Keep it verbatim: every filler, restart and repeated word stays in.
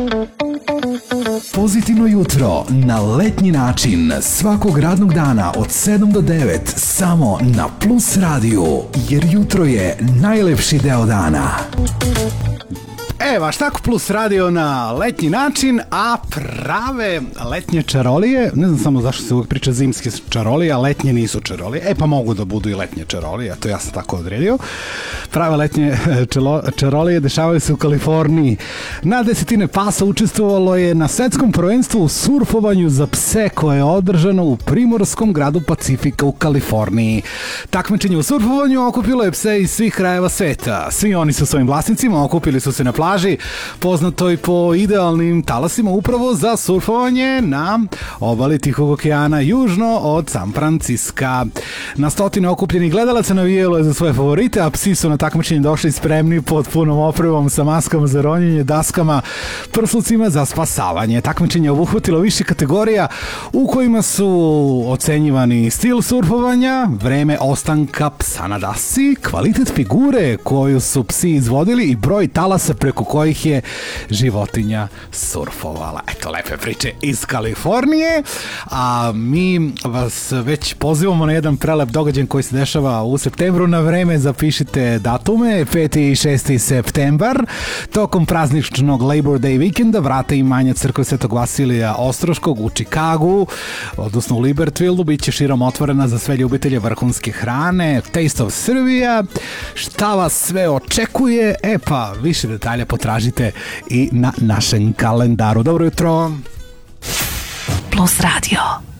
Pozitivno jutro na letnji način svakog radnog dana od sedam do devet samo na Plus radiju, jer jutro je najlepši deo dana. E, baš tako, Plus radio na letnji način, a prave letnje čarolije, ne znam samo zašto se uvijek priča zimske čarolije, a letnje nisu čarolije, e pa mogu da budu i letnje čarolije, to ja sam tako odredio. Prave letnje čelo, čarolije dešavaju se u Kaliforniji. Na desetine pasa učestvovalo je na svetskom prvenstvu u surfovanju za pse koje je održano u primorskom gradu Pacifika u Kaliforniji. Takmičenje u surfovanju okupilo je pse iz svih krajeva sveta. Svi oni sa svojim vlasnicima okupili su se na plaži, poznatoj po idealnim talasima upravo za surfovanje na obali Tihog okeana južno od San Franciska. Na stotine okupljenih gledalaca navijalo je za svoje favorite, a psi su na takmičenje došli spremni pod punom opremom sa maskama za ronjenje, daskama, prslucima za spasavanje. Takmičenje obuhvatilo više kategorija u kojima su ocenjivani stil surfovanja, vreme ostanka psa na dasi, kvalitet figure koju su psi izvodili i broj talasa preko kojih je životinja surfovala. Eto, lepe priče iz Kalifornije, a mi vas već pozivamo na jedan prelep događaj koji se dešava u septembru. Na vreme zapišite datume, peti i šesti septembar, tokom prazničnog Labor Day vikenda vrata imanja Crkve Svetog Vasilija Ostroškog u Čikagu, odnosno u Libertvillu, bit će širom otvorena za sve ljubitelje vrhunske hrane. Taste of Serbia, šta vas sve očekuje, e pa više detalja potražite i na našem kalendaru. Dobro jutro! Plus radio.